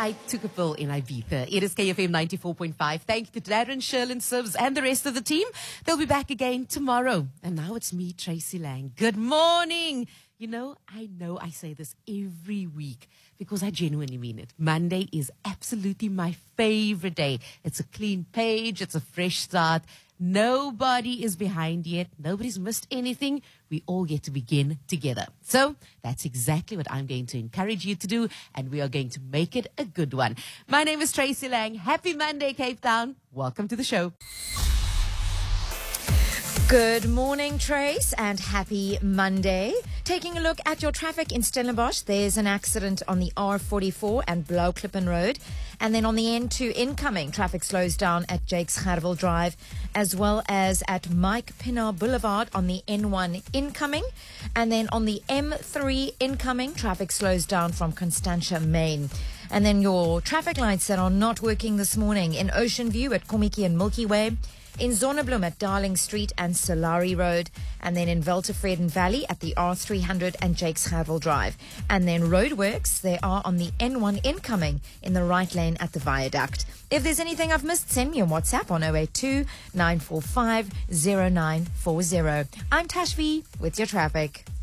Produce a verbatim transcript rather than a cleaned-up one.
I took a pill in Ibiza. It is K F M ninety-four point five. Thank you to Darren, Sherlyn, Sibs, and the rest of the team. They'll be back again tomorrow. And now it's me, Tracy Lang. Good morning. You know, I know I say this every week because I genuinely mean it. Monday is absolutely my favorite day. It's a clean page. It's a fresh start. Nobody is behind yet. Nobody's missed anything. We all get to begin together. So that's exactly what I'm going to encourage you to do, and we are going to make it a good one. My name is Tracy Lang. Happy Monday, Cape Town. Welcome to the show. Good morning, Trace, and happy Monday. Taking a look at your traffic in Stellenbosch, there's an accident on the R forty-four and Blauwklippen Road. And then on the N two incoming, traffic slows down at Jakes Gerwel Drive, as well as at Mike Pinaar Boulevard on the N one incoming. And then on the M three incoming, traffic slows down from Constantia Main. And then your traffic lights that are not working this morning in Ocean View at Kommetjie and Milky Way, in Zonnebloem at Darling Street and Solari Road, and then in Weltevreden Valley at the R three hundred and Jakes Gerwel Drive. And then roadworks, they are on the N one incoming in the right lane at the viaduct. If there's anything I've missed, send me a WhatsApp on oh eight two, nine four five, oh nine four oh. I'm Tashvi with your traffic.